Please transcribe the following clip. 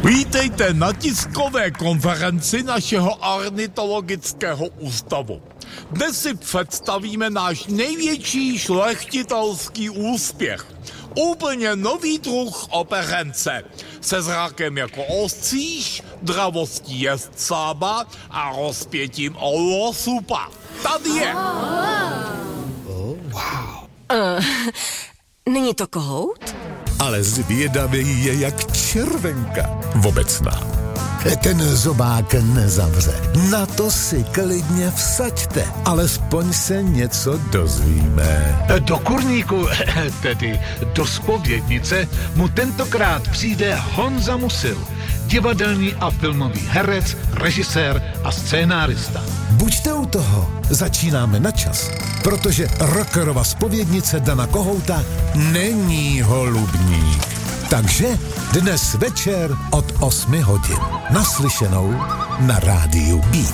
Vítejte na tiskové konferenci našeho ornitologického ústavu. Dnes si představíme náš největší šlechtitelský úspěch. Úplně nový druh operence. Se zrakem jako ostříž, dravostí jezdcába a rozpětím olosupa. Tady je. Není to kohout? Ale zvědavý je jak červenka obecná. Ten zobák nezavře. Na to si klidně vsaďte. Alespoň se něco dozvíme. Do kurníku, tedy do zpovědnice, mu tentokrát přijde Honza Musil, divadelní a filmový herec, režisér a scénárista. Buďte u toho, začínáme na čas, protože rockerova zpovědnice Dana Kohouta není holubník. Takže dnes večer od 8 hodin. Naslyšenou na rádiu Beat.